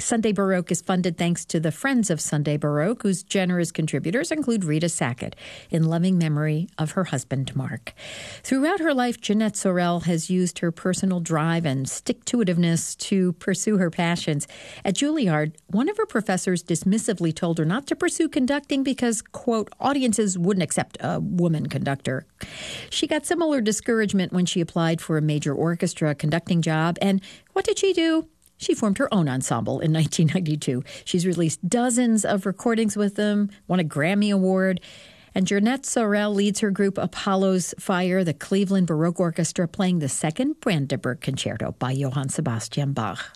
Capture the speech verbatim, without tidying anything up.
Sunday Baroque is funded thanks to the Friends of Sunday Baroque, whose generous contributors include Rita Sackett, in loving memory of her husband, Mark. Throughout her life, Jeanette Sorel has used her personal drive and stick-to-itiveness to pursue her passions. At Juilliard, one of her professors dismissively told her not to pursue conducting because, quote, audiences wouldn't accept a woman conductor. She got similar discouragement when she applied for a major orchestra conducting job, and what did she do? She formed her own ensemble in nineteen ninety-two. She's released dozens of recordings with them, won a Grammy Award, and Jeanette Sorel leads her group Apollo's Fire, the Cleveland Baroque Orchestra, playing the second Brandenburg Concerto by Johann Sebastian Bach.